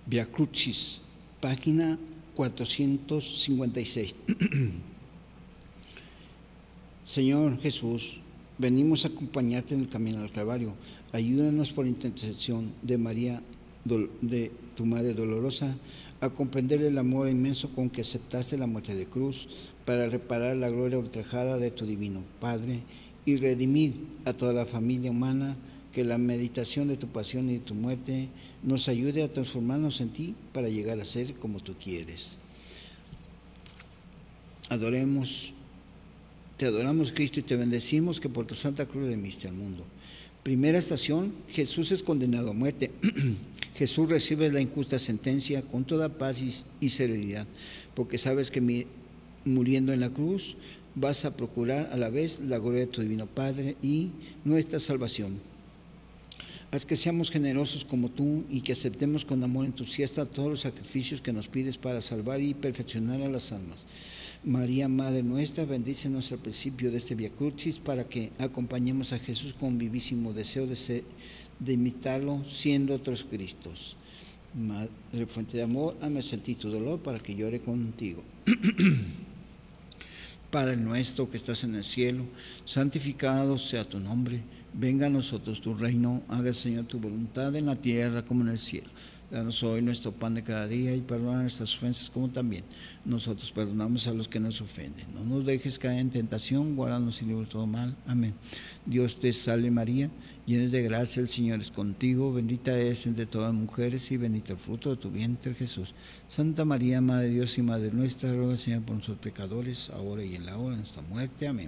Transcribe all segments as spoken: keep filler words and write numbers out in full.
Via Crucis, página cuatrocientos cincuenta y seis. Señor Jesús, venimos a acompañarte en el camino al Calvario. Ayúdanos por intercesión de María, de tu Madre dolorosa, a comprender el amor inmenso con que aceptaste la muerte de cruz para reparar la gloria ultrajada de tu divino Padre y redimir a toda la familia humana. Que la meditación de tu pasión y de tu muerte nos ayude a transformarnos en ti para llegar a ser como tú quieres. Adoremos, te adoramos, Cristo, y te bendecimos que por tu santa cruz redimiste al mundo. Primera estación, Jesús es condenado a muerte. Jesús recibe la injusta sentencia con toda paz y, y serenidad, porque sabes que mi, muriendo en la cruz vas a procurar a la vez la gloria de tu divino Padre y nuestra salvación. Haz que seamos generosos como tú y que aceptemos con amor entusiasta todos los sacrificios que nos pides para salvar y perfeccionar a las almas. María, Madre nuestra, bendícenos al principio de este Via Crucis para que acompañemos a Jesús con vivísimo deseo de, ser, de imitarlo siendo otros Cristos. Madre fuente de amor, hazme sentir tu dolor para que llore contigo. Padre nuestro que estás en el cielo, santificado sea tu nombre. Venga a nosotros tu reino, haga, Señor, tu voluntad en la tierra como en el cielo. Danos hoy nuestro pan de cada día y perdona nuestras ofensas como también nosotros perdonamos a los que nos ofenden. No nos dejes caer en tentación, guárdanos y líbranos de todo mal. Amén. Dios te salve María, llena de gracia, el Señor es contigo, bendita eres entre todas las mujeres y bendito el fruto de tu vientre Jesús. Santa María, Madre de Dios y Madre nuestra, ruega, Señor, por nosotros pecadores, ahora y en la hora de nuestra muerte. Amén.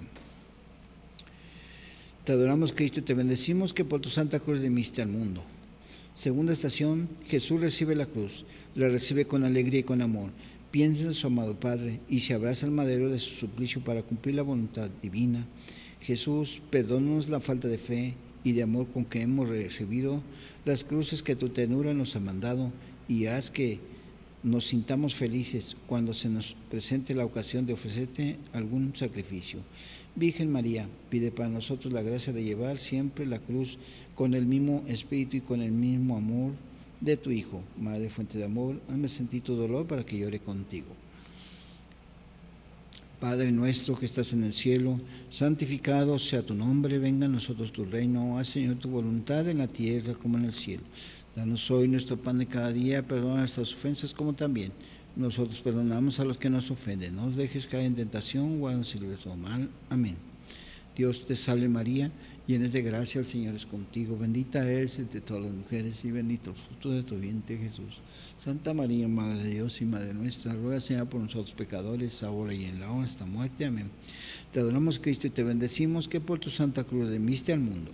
Te adoramos, Cristo, y te bendecimos que por tu santa cruz redimiste al mundo. Segunda estación, Jesús recibe la cruz, la recibe con alegría y con amor. Piensa en su amado Padre y se abraza al madero de su suplicio para cumplir la voluntad divina. Jesús, perdónanos la falta de fe y de amor con que hemos recibido las cruces que tu ternura nos ha mandado y haz que nos sintamos felices cuando se nos presente la ocasión de ofrecerte algún sacrificio. Virgen María, pide para nosotros la gracia de llevar siempre la cruz con el mismo espíritu y con el mismo amor de tu Hijo. Madre fuente de amor, hazme sentir tu dolor para que llore contigo. Padre nuestro que estás en el cielo, santificado sea tu nombre, venga a nosotros tu reino, haz, Señor, tu voluntad en la tierra como en el cielo. Danos hoy nuestro pan de cada día, perdona nuestras ofensas como también nosotros perdonamos a los que nos ofenden. No nos dejes caer en tentación, guárdanos y líbranos de todo mal. Amén. Dios te salve María, llena de gracia, el Señor es contigo. Bendita eres entre todas las mujeres y bendito el fruto de tu vientre Jesús. Santa María, Madre de Dios y Madre nuestra, ruega, Señor, por nosotros pecadores, ahora y en la hora de nuestra muerte. Amén. Te adoramos, Cristo, y te bendecimos que por tu santa cruz redimiste al mundo.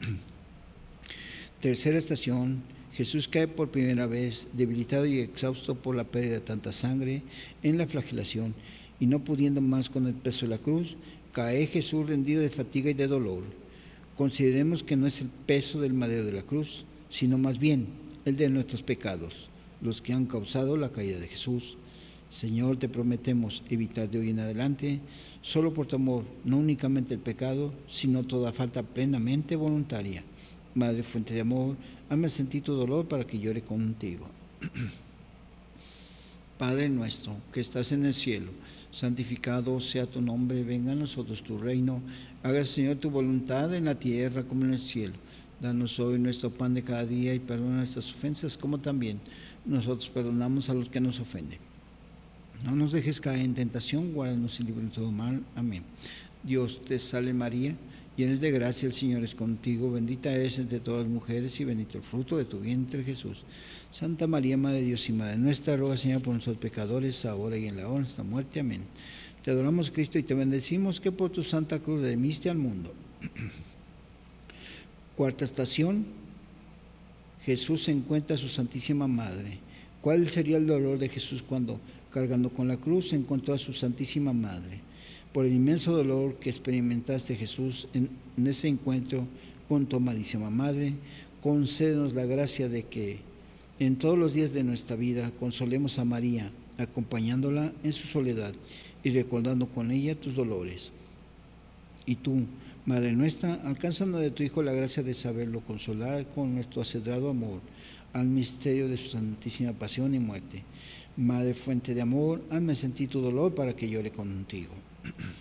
Tercera estación, Jesús cae por primera vez, debilitado y exhausto por la pérdida de tanta sangre en la flagelación, y no pudiendo más con el peso de la cruz, cae Jesús rendido de fatiga y de dolor. Consideremos que no es el peso del madero de la cruz, sino más bien el de nuestros pecados, los que han causado la caída de Jesús. Señor, te prometemos evitar de hoy en adelante, solo por tu amor, no únicamente el pecado, sino toda falta plenamente voluntaria. Madre fuente de amor, hazme sentir tu dolor para que llore contigo. Padre nuestro, que estás en el cielo, santificado sea tu nombre, venga a nosotros tu reino, haga, Señor, tu voluntad en la tierra como en el cielo. Danos hoy nuestro pan de cada día y perdona nuestras ofensas como también nosotros perdonamos a los que nos ofenden. No nos dejes caer en tentación, guárdanos y líbranos de todo mal. Amén. Dios te salve María, llena de gracia, el Señor es contigo, bendita eres entre todas las mujeres y bendito el fruto de tu vientre Jesús. Santa María, Madre de Dios y Madre nuestra, ruega, Señor, por nosotros pecadores, ahora y en la hora de nuestra muerte. Amén. Te adoramos, Cristo, y te bendecimos que por tu santa cruz redimiste al mundo. Cuarta estación, Jesús encuentra a su Santísima Madre. ¿Cuál sería el dolor de Jesús cuando, cargando con la cruz, encontró a su Santísima Madre? Por el inmenso dolor que experimentaste, Jesús, en, en ese encuentro con tu amadísima Madre, concédenos la gracia de que en todos los días de nuestra vida consolemos a María, acompañándola en su soledad y recordando con ella tus dolores. Y tú, Madre nuestra, alcanzando de tu Hijo la gracia de saberlo consolar con nuestro acedrado amor, al misterio de su santísima pasión y muerte. Madre fuente de amor, hazme sentir tu dolor para que llore contigo.